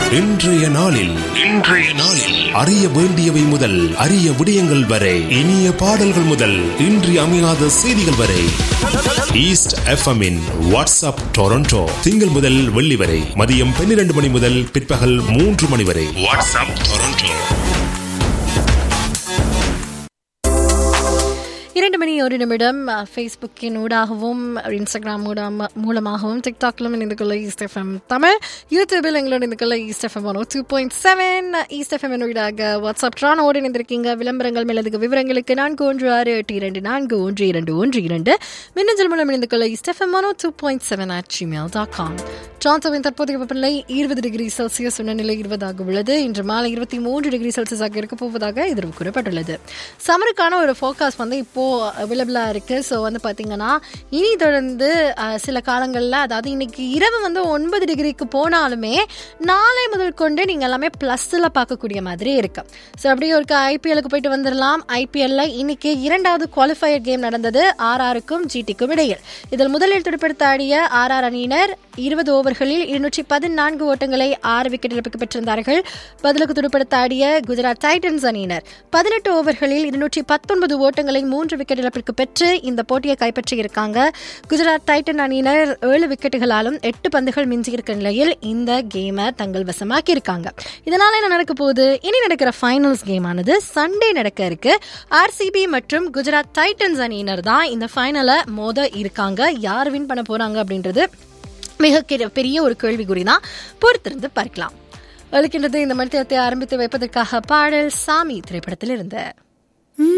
இன்றைய நாளில் அறிய வேண்டியவை முதல் அரிய விடயங்கள் வரை, இனிய பாடல்கள் முதல் இன்றி அமையாத செய்திகள் வரை, ஈஸ்ட் எஃப்எம்மின் வாட்ஸ்அப் டொரண்டோ திங்கள் முதல் வெள்ளி வரை மதியம் 12 மணி முதல் பிற்பகல் 3 மணி வரை. WhatsApp Toronto. 2 மணி 1 நிமிடம். ஃபேஸ்புக்கின் ஊடாகவும் இன்ஸ்டாகிராம் மூலமாகவும் டிக்டாக்லும் இணைந்து கொள்ள ஈஸ்ட் எஃப்எம் தமிழ், யூடியூபில் எங்களோட இணைந்து கொள்ள ஈஸ்ட் எஃப்எம் 2.7 ஈஸ்ட் எஃப்எம் ஊடாக வாட்ஸ்அப் ட்ரானோடு இணைந்திருக்கீங்க. விளம்பரங்கள் மேலதுக்கு விவரங்களுக்கு 4168241212 மின்னஞ்சல் மூலம் இணைந்து கொள்ள ஈஸ்ட் எஃப்எம் 2.7@gmail.com. ட்ரான்டோவின் தற்போதைய வெப்பநிலை 20 டிகிரி செல்சியஸ், உணர்நிலை 20 உள்ளது. இன்று மாலை 23 டிகிரி செல்சியஸாக இருக்க போவதாக எதிர்வு கூறப்பட்டுள்ளது. சமருக்கான ஒரு ஃபோர்காஸ்ட் வந்து இப்போ அவைலபிளாக இருக்குது. ஸோ வந்து பார்த்தீங்கன்னா இனி தொடர்ந்து சில காலங்களில், அதாவது இன்னைக்கு இரவு வந்து 9 டிகிரிக்கு போனாலுமே நாளை முதல் கொண்டு நீங்கள் எல்லாமே ப்ளஸில் பார்க்கக்கூடிய மாதிரி இருக்கு. ஸோ அப்படியே ஒரு ஐபிஎல்லுக்கு போயிட்டு வந்துடலாம். ஐபிஎல்ல இன்னைக்கு 2வது குவாலிஃபயர் கேம் நடந்தது ஆர்ஆருக்கும் ஜிடிக்கும் இடையில். இதில் முதலில் துடுப்படுத்த ஆடிய ஆர்ஆர் அணியினர் 20 ஓவர்களில் 214 ஓட்டங்களை 6 விக்கெட் இழப்புக்கு பெற்றிருந்தார்கள். பதிலுக்கு துடுப்படுத்த ஆடிய குஜராத் டைட்டன்ஸ் அணியினர் 18 ஓவர்களில் 219 ஓட்டங்களை 3 விக்கெட் இழப்பிற்கு பெற்று இந்த போட்டியை கைப்பற்றி இருக்காங்க. குஜராத் டைட்டன் அணியினர் 7 விக்கெட்டுகளாலும் 8 பந்துகள் மிஞ்சியிருக்க நிலையில் இந்த கேமை தங்கள் வசமாக்கி இருக்காங்க. இதனால என்ன நடக்க போகுது? இனி நடக்கிற ஃபைனல்ஸ் கேம் ஆனது சண்டே நடக்க இருக்கு. ஆர்சிபி மற்றும் குஜராத் டைட்டன்ஸ் அணியினர் தான் இந்த ஃபைனலை மோத இருக்காங்க. யார் வின் பண்ண போறாங்க அப்படின்றது மிக பெரிய ஒரு கேள்விக்குறி தான். பொறுத்திருந்து பார்க்கலாம். அளிக்கின்றது இந்த மணித்தியத்தை ஆரம்பித்து வைப்பதற்காக பாடல் சாமி திரைப்படத்தில் இருந்த